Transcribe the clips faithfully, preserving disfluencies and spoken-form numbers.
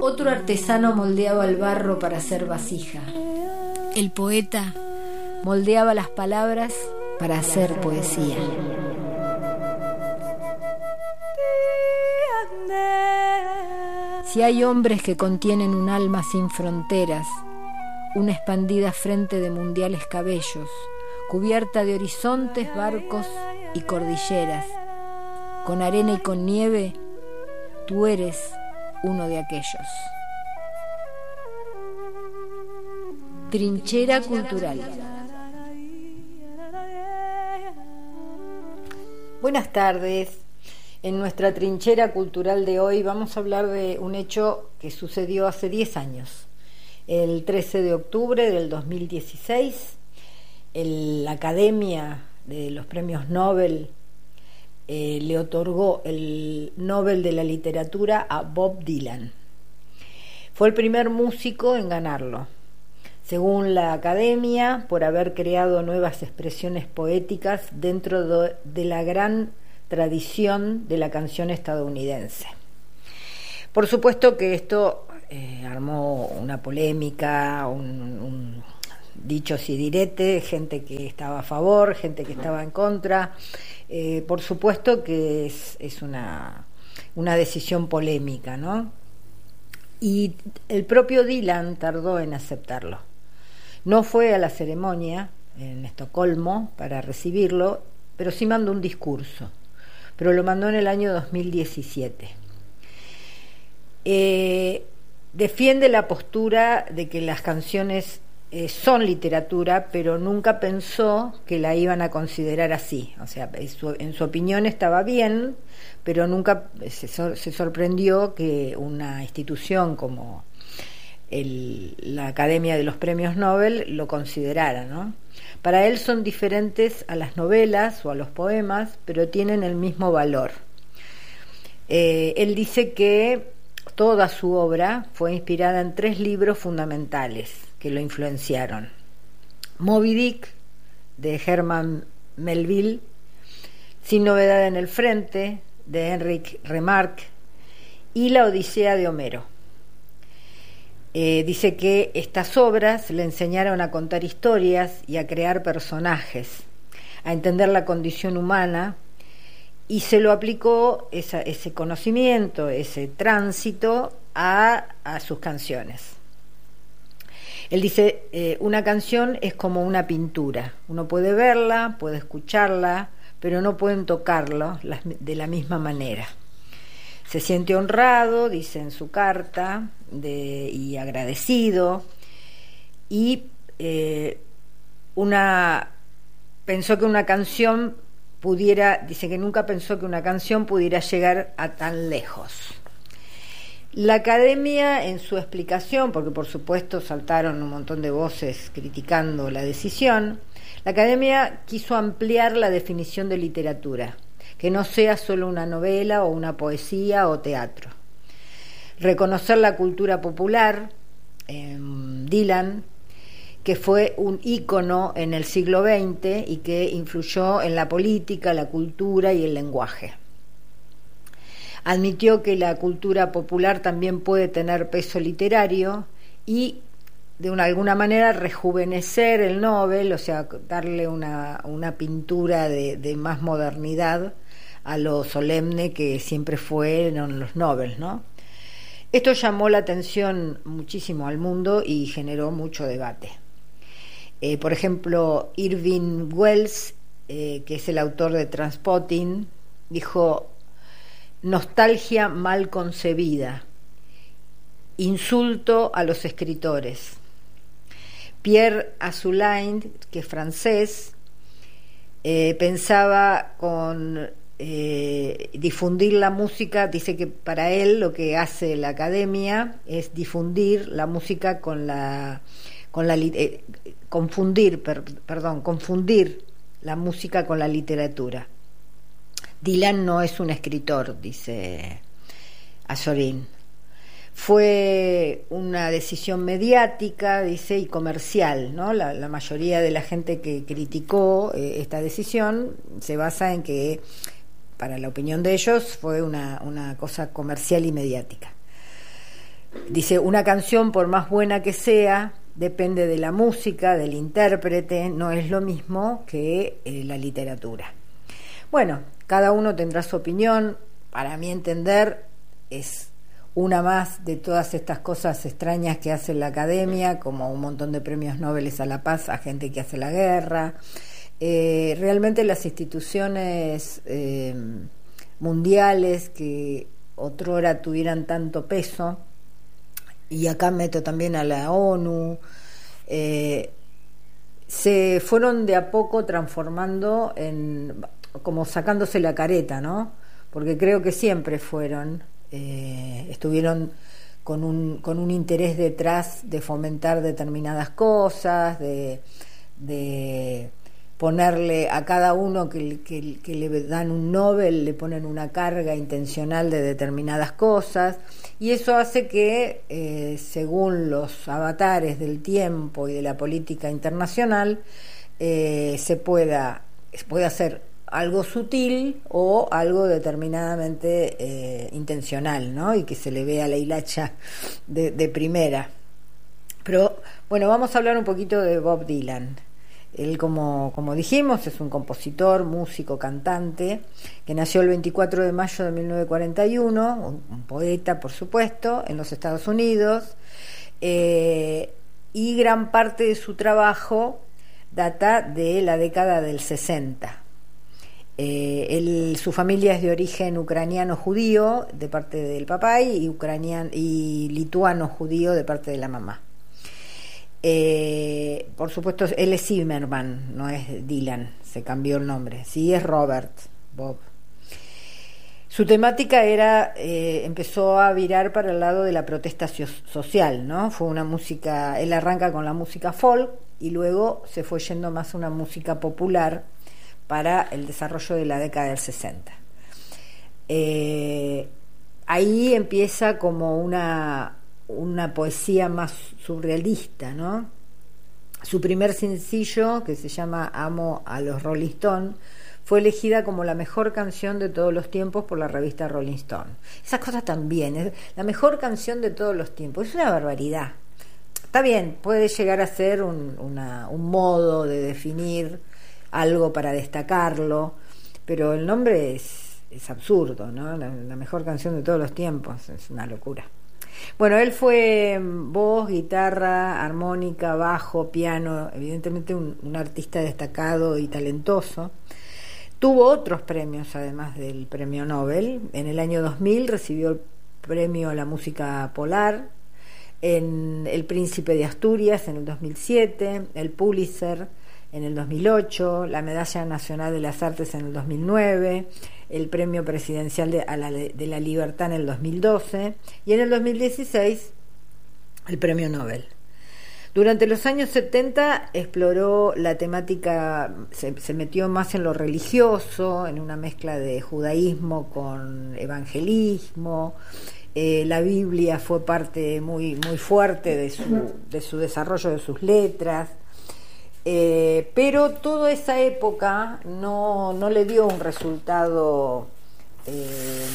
Otro artesano moldeaba el barro para hacer vasija. El poeta moldeaba las palabras para hacer poesía. Si hay hombres que contienen un alma sin fronteras, una expandida frente de mundiales cabellos, cubierta de horizontes, barcos y cordilleras, con arena y con nieve, tú eres uno de aquellos. Trinchera cultural. Buenas tardes. En nuestra trinchera cultural de hoy vamos a hablar de un hecho que sucedió hace diez años. El trece de octubre del dos mil dieciséis, el, la Academia de los Premios Nobel eh, le otorgó el Nobel de la Literatura a Bob Dylan. Fue el primer músico en ganarlo, según la Academia, por haber creado nuevas expresiones poéticas dentro de, de la gran tradición de la canción estadounidense. Por supuesto que esto eh, armó una polémica, un, un dichos y diretes, gente que estaba a favor, gente que estaba en contra. Eh, por supuesto que es, es una, una decisión polémica, ¿no? Y el propio Dylan tardó en aceptarlo. No fue a la ceremonia en Estocolmo para recibirlo, pero sí mandó un discurso. Pero lo mandó en el año dos mil diecisiete. Eh, defiende la postura de que las canciones eh, son literatura, pero nunca pensó que la iban a considerar así. O sea, en su, en su opinión estaba bien, pero nunca se, sor, se sorprendió que una institución como el, la Academia de los Premios Nobel lo considerara, ¿no? Para él son diferentes a las novelas o a los poemas, pero tienen el mismo valor. Eh, él dice que toda su obra fue inspirada en tres libros fundamentales que lo influenciaron: Moby Dick, de Herman Melville; Sin novedad en el frente, de Enric Remarque; y La Odisea de Homero. Eh, dice que estas obras le enseñaron a contar historias y a crear personajes, a entender la condición humana, y se lo aplicó esa, ese conocimiento, ese tránsito a, a sus canciones. Él dice, eh, una canción es como una pintura, uno puede verla, puede escucharla, pero no pueden tocarlo de la misma manera. Se siente honrado, dice en su carta, de, y agradecido, y eh, una pensó que una canción pudiera, dice que nunca pensó que una canción pudiera llegar a tan lejos. La Academia, en su explicación, porque por supuesto saltaron un montón de voces criticando la decisión, la Academia quiso ampliar la definición de literatura, que no sea solo una novela o una poesía o teatro. Reconocer la cultura popular, eh, Dylan, que fue un ícono en el siglo veinte y que influyó en la política, la cultura y el lenguaje. Admitió que la cultura popular también puede tener peso literario y de una, alguna manera rejuvenecer el Nobel, o sea, darle una, una pintura de, de más modernidad a lo solemne que siempre fueron los Nobel, ¿no? Esto llamó la atención muchísimo al mundo y generó mucho debate. Eh, por ejemplo, Irving Welsh, eh, que es el autor de Trainspotting, dijo: nostalgia mal concebida, insulto a los escritores. Pierre Azulain, que es francés, eh, pensaba con eh, difundir la música, dice que para él lo que hace la Academia es difundir la música con la con la eh, confundir, per, perdón, confundir la música con la literatura. Dylan no es un escritor, dice Azorín. Fue una decisión mediática, dice, y comercial, ¿no? La, la mayoría de la gente que criticó eh, esta decisión se basa en que, para la opinión de ellos, fue una, una cosa comercial y mediática. Dice, una canción, por más buena que sea, depende de la música, del intérprete, no es lo mismo que eh, la literatura. Bueno, cada uno tendrá su opinión. Para mi entender, es una más de todas estas cosas extrañas que hace la academia, como un montón de premios Nobel a la paz a gente que hace la guerra. Eh, realmente las instituciones eh, mundiales que otrora tuvieran tanto peso, y acá meto también a la ONU, eh, se fueron de a poco transformando en, como sacándose la careta, ¿no? Porque creo que siempre fueron, eh, estuvieron con un, con un interés detrás de fomentar determinadas cosas, de, de ponerle a cada uno que, que, que le dan un Nobel, le ponen una carga intencional de determinadas cosas, y eso hace que, eh, según los avatares del tiempo y de la política internacional, eh, se pueda, se pueda hacer algo sutil o algo determinadamente eh, intencional, ¿no? Y que se le vea la hilacha de, de primera. Pero bueno, vamos a hablar un poquito de Bob Dylan. Él, como, como dijimos, es un compositor, músico, cantante, que nació el veinticuatro de mayo de mil novecientos cuarenta y uno, un, un poeta, por supuesto, en los Estados Unidos, eh, y gran parte de su trabajo data de la década del sesenta. Eh, él, su familia es de origen ucraniano-judío de parte del papá y, ucraniano, y lituano-judío de parte de la mamá. Eh, por supuesto, él es Zimmerman, no es Dylan, se cambió el nombre. Sí, es Robert, Bob. Su temática era, eh, empezó a virar para el lado de la protesta social, ¿no? Fue una música, él arranca con la música folk y luego se fue yendo más a una música popular para el desarrollo de la década del sesenta. Eh, ahí empieza como una, una poesía más surrealista, ¿no? Su primer sencillo, que se llama Amo a los Rolling Stones, fue elegida como la mejor canción de todos los tiempos por la revista Rolling Stone. Esas cosas también, es la mejor canción de todos los tiempos, es una barbaridad. Está bien, puede llegar a ser un, una, un modo de definir algo para destacarlo, pero el nombre es, es absurdo, ¿no? La, la mejor canción de todos los tiempos, es una locura. Bueno, él fue voz, guitarra, armónica, bajo, piano, evidentemente un, un artista destacado y talentoso. Tuvo otros premios además del premio Nobel. En el año dos mil recibió el premio a la música polar, en el Príncipe de Asturias en el dos mil siete, el Pulitzer en el dos mil ocho, la Medalla Nacional de las Artes en el dos mil nueve, el Premio Presidencial de, a la, de la Libertad en el dos mil doce y en el dos mil dieciséis el Premio Nobel. Durante los años setenta exploró la temática, se, se metió más en lo religioso, en una mezcla de judaísmo con evangelismo. Eh, la Biblia fue parte muy, muy fuerte de su, de su desarrollo de sus letras. Eh, pero toda esa época no, no le dio un resultado eh,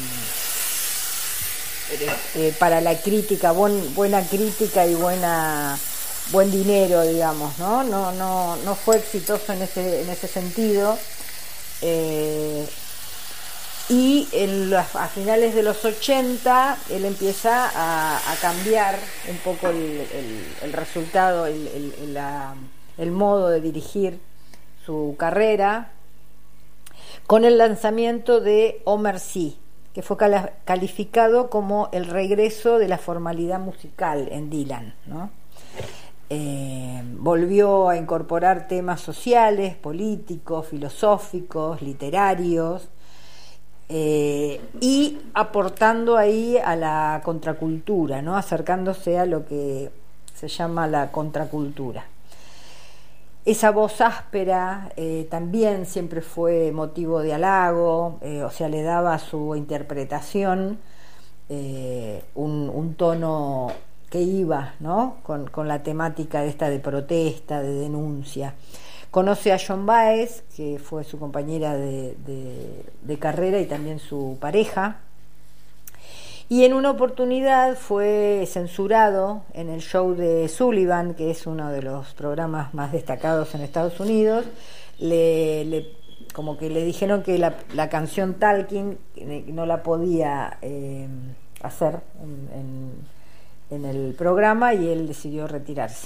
eh, para la crítica, buen, buena crítica y buena buen dinero, digamos, ¿no? No, no, no fue exitoso en ese, en ese sentido. Eh, y en las, a finales de los ochenta él empieza a, a cambiar un poco el, el, el resultado, el, el, la el modo de dirigir su carrera, con el lanzamiento de Homer C., que fue calificado como el regreso de la formalidad musical en Dylan, ¿no? Eh, volvió a incorporar temas sociales, políticos, filosóficos, literarios, eh, y aportando ahí a la contracultura, ¿no? Acercándose a lo que se llama la contracultura. Esa voz áspera eh, también siempre fue motivo de halago, eh, o sea, le daba a su interpretación eh, un, un tono que iba, ¿no? con, con la temática de esta de protesta, de denuncia. Conoce a Joan Baez, que fue su compañera de, de, de carrera y también su pareja, Y en una oportunidad fue censurado en el show de Sullivan, que es uno de los programas más destacados en Estados Unidos. Le, le como que le dijeron que la, la canción Talking no la podía eh, hacer en, en, en el programa, y él decidió retirarse.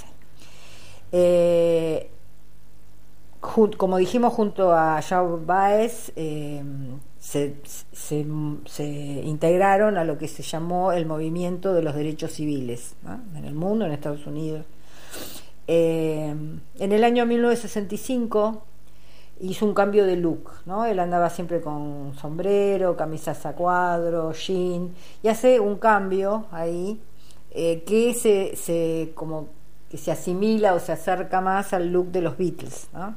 Eh, como dijimos, junto a Joe Baez eh, se, se, se integraron a lo que se llamó el movimiento de los derechos civiles, ¿no?, en el mundo, en Estados Unidos. Eh, en el año mil novecientos sesenta y cinco hizo un cambio de look, ¿no? Él andaba siempre con sombrero, camisas a cuadros, jean, y hace un cambio ahí eh, que se, se como que se asimila o se acerca más al look de los Beatles, ¿no?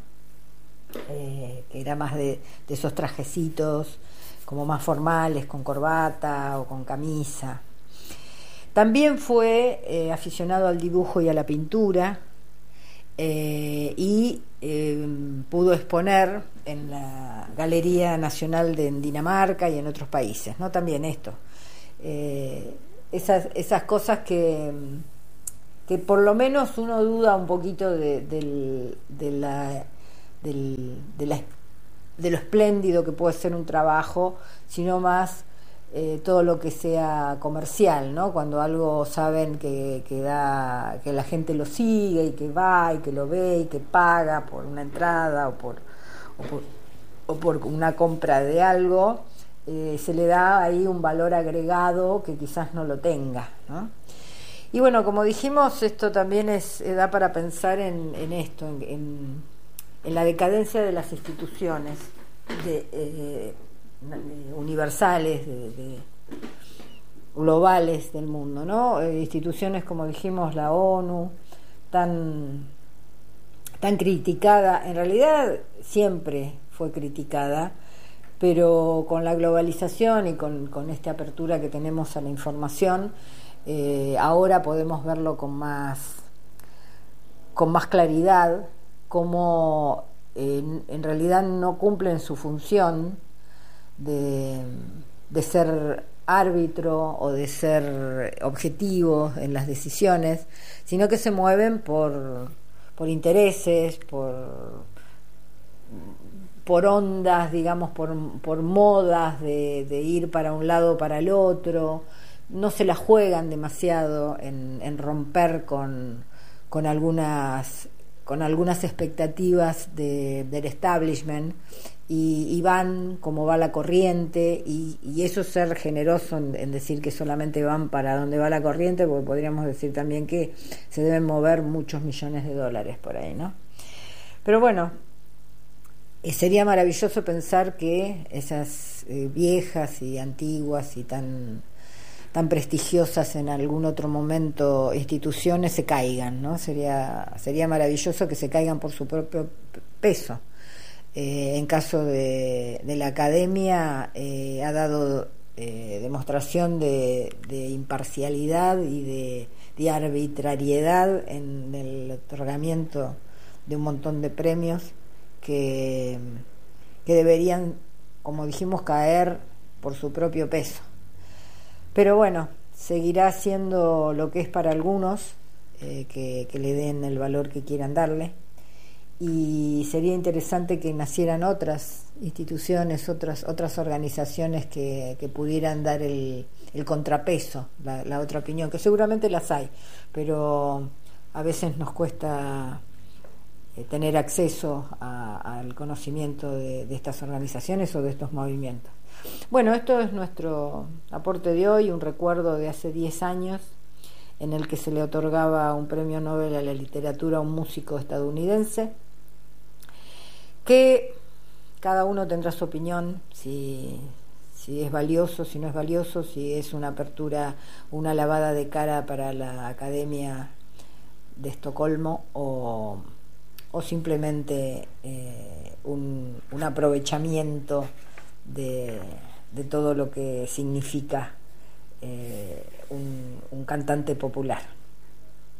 Eh, que era más de, de esos trajecitos como más formales, con corbata o con camisa. También fue eh, aficionado al dibujo y a la pintura, eh, y eh, pudo exponer en la Galería Nacional de en Dinamarca y en otros países, ¿no? También esto, eh, esas, esas cosas que, que por lo menos uno duda un poquito de, de, de la Del, de, la, de lo espléndido que puede ser un trabajo, sino más eh, todo lo que sea comercial, ¿no? Cuando algo saben que, que da, que la gente lo sigue y que va y que lo ve y que paga por una entrada o por, o por, o por una compra de algo, eh, se le da ahí un valor agregado que quizás no lo tenga, ¿no? Y bueno, como dijimos, esto también es, da para pensar en, en esto, en, en en la decadencia de las instituciones de, eh, universales, de, de globales del mundo, ¿no? Eh, instituciones, como dijimos, la ONU, tan, tan criticada, en realidad siempre fue criticada, pero con la globalización y con, con esta apertura que tenemos a la información, eh, ahora podemos verlo con más, con más claridad, como eh, en realidad no cumplen su función de, de ser árbitro o de ser objetivos en las decisiones, sino que se mueven por, por intereses, por, por ondas, digamos, por, por modas de, de ir para un lado o para el otro. No se la juegan demasiado en, en romper con, con algunas con algunas expectativas de, del establishment, y, y van como va la corriente, y, y eso es ser generoso en, en decir que solamente van para donde va la corriente, porque podríamos decir también que se deben mover muchos millones de dólares por ahí, ¿no? Pero bueno, eh, sería maravilloso pensar que esas eh, viejas y antiguas y tan tan prestigiosas en algún otro momento instituciones se caigan, ¿no? Sería, sería maravilloso que se caigan por su propio peso. Eh, en caso de, de la academia, eh, ha dado eh, demostración de, de imparcialidad y de, de arbitrariedad en el otorgamiento de un montón de premios que, que deberían, como dijimos, caer por su propio peso. Pero bueno, seguirá siendo lo que es para algunos, eh, que, que le den el valor que quieran darle, y sería interesante que nacieran otras instituciones, otras otras organizaciones que, que pudieran dar el, el contrapeso, la, la otra opinión, que seguramente las hay, pero a veces nos cuesta eh, tener acceso a, al conocimiento de, de estas organizaciones o de estos movimientos. Bueno, esto es nuestro aporte de hoy, un recuerdo de hace diez años en el que se le otorgaba un premio Nobel a la literatura a un músico estadounidense, que cada uno tendrá su opinión, si, si es valioso, si no es valioso, si es una apertura, una lavada de cara para la Academia de Estocolmo, o, o simplemente eh, un, un aprovechamiento de, de todo lo que significa eh, un, un cantante popular.